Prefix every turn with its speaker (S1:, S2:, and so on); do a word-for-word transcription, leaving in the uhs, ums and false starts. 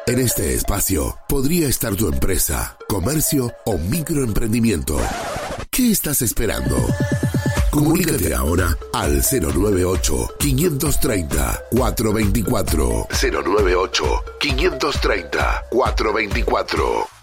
S1: En este espacio podría estar tu empresa, comercio o microemprendimiento. ¿Qué estás esperando? Comunícate ahora al cero nueve ocho, quinientos treinta, cuatrocientos veinticuatro. cero nueve ocho, quinientos treinta, cuatrocientos veinticuatro.